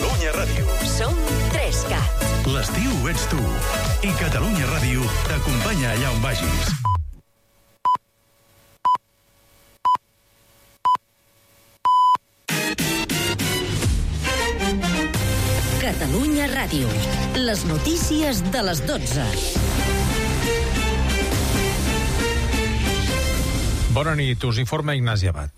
Catalunya Ràdio. Som 3CAT. L'estiu ets tu. I Catalunya Ràdio t'acompanya allà on vagis. Catalunya Ràdio. Les notícies de les 12. Bona nit, us informa Ignasi Abad.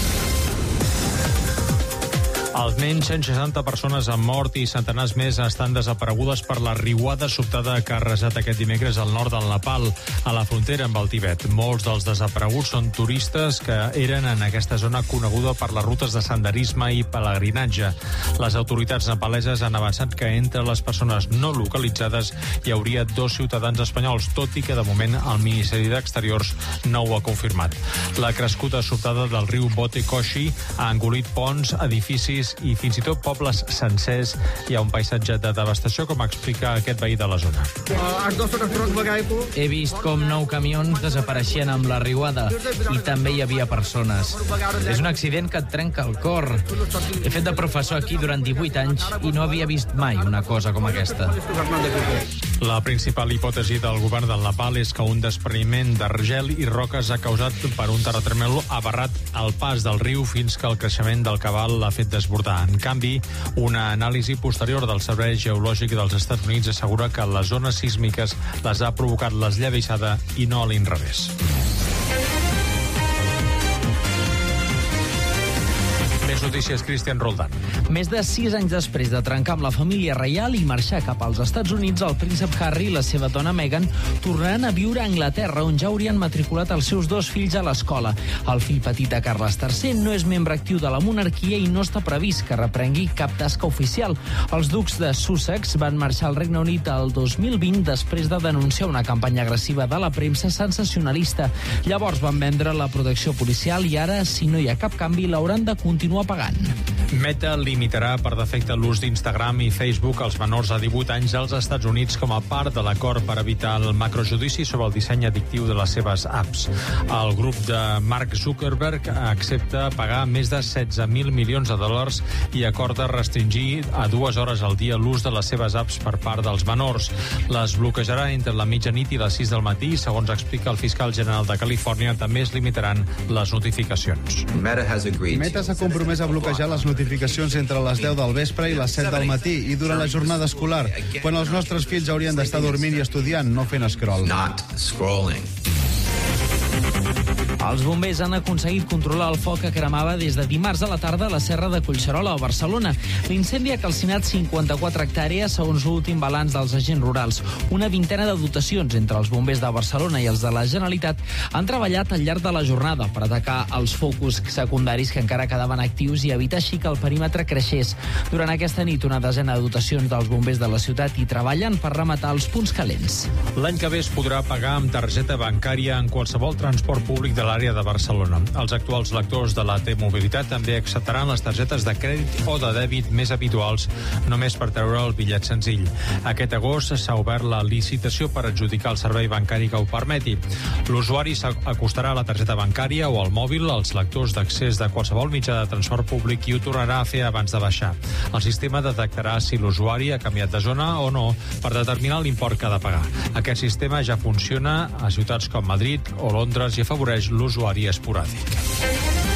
Almenys 160 persones han mort i centenars més estan desaparegudes per la riuada sobtada que ha arrasat aquest dimecres al nord del Nepal, a la frontera amb el Tibet. Molts dels desapareguts són turistes que eren en aquesta zona coneguda per les rutes de senderisme i pelegrinatge. Les autoritats nepaleses han avançat que entre les persones no localitzades hi hauria 2 ciutadans espanyols, tot i que de moment el Ministeri d'Exteriors no ho ha confirmat. La crescuda sobtada del riu Botekoshi ha engolit ponts, edificis i fins i tot pobles sencers. Hi ha un paisatge de devastació, com explica aquest veí de la zona. He vist com 9 camions desapareixien amb la riuada i també hi havia persones. És un accident que et trenca el cor. He fet de professor aquí durant 18 anys i no havia vist mai una cosa com aquesta. La principal hipòtesi del govern del Nepal és que un despreniment d'argel i roques ha causat per un terratrèmol abarrat al pas del riu fins que el creixement del cabal l'ha fet desbordar. En canvi, una anàlisi posterior del Servei Geològic dels Estats Units assegura que les zones sísmiques les ha provocat l'esllavissada i no a l'inrevés. Més notícies, Cristian Roldán. Més de 6 anys després de trencar amb la família reial i marxar cap als Estats Units, el príncep Harry i la seva dona Meghan tornaran a viure a Anglaterra, on ja haurien matriculat els seus 2 fills a l'escola. El fill petit de Carles III no és membre actiu de la monarquia i no està previst que reprengui cap tasca oficial. Els ducs de Sussex van marxar al Regne Unit el 2020 després de denunciar una campanya agressiva de la premsa sensacionalista. Llavors van vendre la protecció policial i ara, si no hi ha cap canvi, l'hauran de continuar pagant. Meta limitarà per defecte l'ús d'Instagram i Facebook als menors de 18 anys als Estats Units com a part de l'acord per evitar el macrojudici sobre el disseny addictiu de les seves apps. El grup de Mark Zuckerberg accepta pagar més de 16.000 milions de dòlars i acorda restringir a 2 hores al dia l'ús de les seves apps per part dels menors. Les bloquejarà entre la mitjanit i les 6 del matí, segons explica el fiscal general de Califòrnia. També es limitaran les notificacions. Meta s'ha compromès a bloquejar les notificacions entre les 10 del vespre i les 7 del matí i durant la jornada escolar, quan els nostres fills haurien d'estar dormint i estudiant, no fent scroll. Els bombers han aconseguit controlar el foc que cremava des de dimarts a la tarda a la serra de Collserola, a Barcelona. L'incendi ha calcinat 54 hectàrees, segons l'últim balanç dels agents rurals. Una vintena de dotacions entre els bombers de Barcelona i els de la Generalitat han treballat al llarg de la jornada per atacar els focus secundaris que encara quedaven actius i evitar així que el perímetre creixés. Durant aquesta nit, una desena de dotacions dels bombers de la ciutat hi treballen per rematar els punts calents. L'any que ve es podrà pagar amb targeta bancària en qualsevol transport públic de l'àrea de Barcelona. Els actuals lectors de la T-Mobilitat també acceptaran les targetes de crèdit o de dèbit més habituals, només per treure el bitllet senzill. Aquest agost s'ha obert la licitació per adjudicar el servei bancari que ho permeti. L'usuari s'acostarà a la targeta bancària o al mòbil als lectors d'accés de qualsevol mitjà de transport públic i ho tornarà a fer abans de baixar. El sistema detectarà si l'usuari ha canviat de zona o no per determinar l'import que ha de pagar. Aquest sistema ja funciona a ciutats com Madrid o Londres i afavoreix l'usuari esporàdic.